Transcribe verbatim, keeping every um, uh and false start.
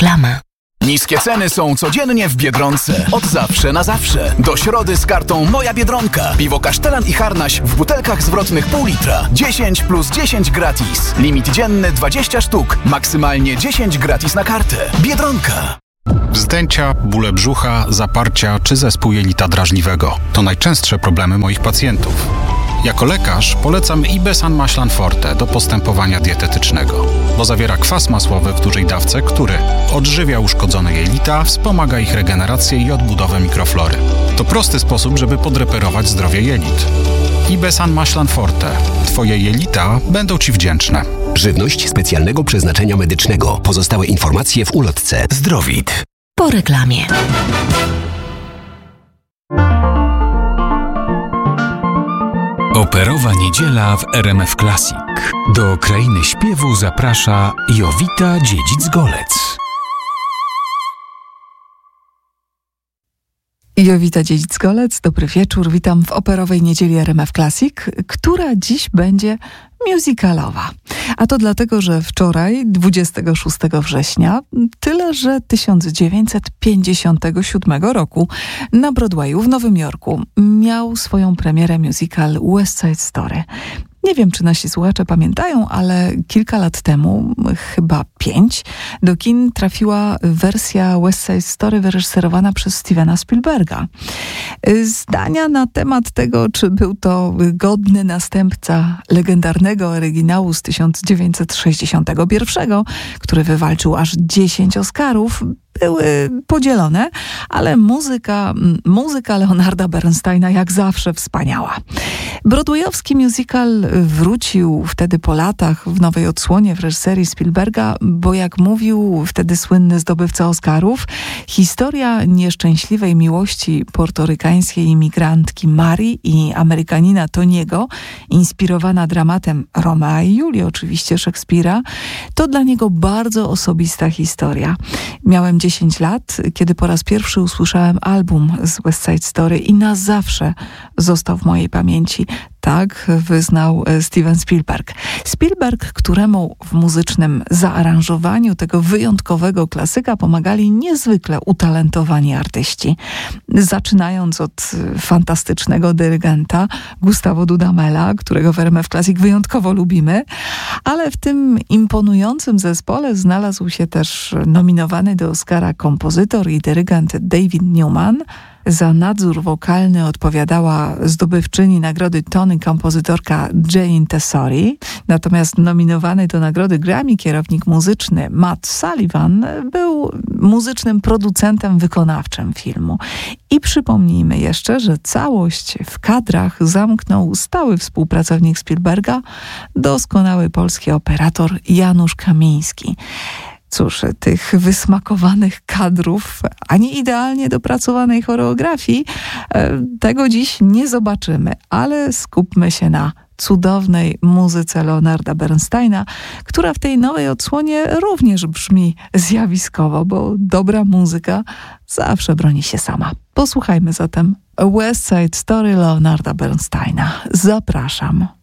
Reklama. Niskie ceny są codziennie w Biedronce. Od zawsze na zawsze. Do środy z kartą Moja Biedronka. Piwo Kasztelan i Harnaś w butelkach zwrotnych pół litra. dziesięć plus dziesięć gratis. Limit dzienny dwadzieścia sztuk. Maksymalnie dziesięć gratis na kartę. Biedronka. Wzdęcia, bóle brzucha, zaparcia czy zespół jelita drażliwego. To najczęstsze problemy moich pacjentów. Jako lekarz polecam Ibesan Maślan Forte do postępowania dietetycznego, bo zawiera kwas masłowy w dużej dawce, który odżywia uszkodzone jelita, wspomaga ich regenerację i odbudowę mikroflory. To prosty sposób, żeby podreperować zdrowie jelit. Ibesan Maślan Forte. Twoje jelita będą Ci wdzięczne. Żywność specjalnego przeznaczenia medycznego. Pozostałe informacje w ulotce. Zdrowit. Po reklamie. Operowa niedziela w R M F Classic. Do krainy śpiewu zaprasza Jowita Dziedzic-Golec. Jowita Dziedzic-Golec, dobry wieczór. Witam w operowej niedzieli R M F Classic, która dziś będzie musicalowa. A to dlatego, że wczoraj, dwudziestego szóstego września, tyle że tysiąc dziewięćset pięćdziesiątego siódmego roku, na Broadwayu w Nowym Jorku miał swoją premierę musical West Side Story. Nie wiem, czy nasi słuchacze pamiętają, ale kilka lat temu, chyba pięć, do kin trafiła wersja West Side Story wyreżyserowana przez Stevena Spielberga. Zdania na temat tego, czy był to godny następca legendarnego oryginału z tysiąc dziewięćset sześćdziesiątego pierwszego, który wywalczył aż dziesięć Oscarów, były podzielone, ale muzyka, muzyka Leonarda Bernsteina jak zawsze wspaniała. Broadwayowski musical wrócił wtedy po latach w nowej odsłonie w reżyserii Spielberga, bo jak mówił wtedy słynny zdobywca Oscarów, historia nieszczęśliwej miłości portorykańskiej imigrantki Marii i Amerykanina Toniego, inspirowana dramatem Romea i Julii, oczywiście Szekspira, to dla niego bardzo osobista historia. Miałem dziesięć lat, kiedy po raz pierwszy usłyszałem album z West Side Story i na zawsze został w mojej pamięci. Tak wyznał Steven Spielberg. Spielberg, któremu w muzycznym zaaranżowaniu tego wyjątkowego klasyka pomagali niezwykle utalentowani artyści. Zaczynając od fantastycznego dyrygenta Gustavo Dudamela, którego w R M F Classic wyjątkowo lubimy, ale w tym imponującym zespole znalazł się też nominowany do Oscara kompozytor i dyrygent David Newman. Za nadzór wokalny odpowiadała zdobywczyni nagrody Tony kompozytorka Jane Tesori. Natomiast nominowany do nagrody Grammy kierownik muzyczny Matt Sullivan był muzycznym producentem wykonawczym filmu. I przypomnijmy jeszcze, że całość w kadrach zamknął stały współpracownik Spielberga, doskonały polski operator Janusz Kamiński. Cóż, tych wysmakowanych kadrów, ani idealnie dopracowanej choreografii, tego dziś nie zobaczymy, ale skupmy się na cudownej muzyce Leonarda Bernsteina, która w tej nowej odsłonie również brzmi zjawiskowo, bo dobra muzyka zawsze broni się sama. Posłuchajmy zatem West Side Story Leonarda Bernsteina. Zapraszam.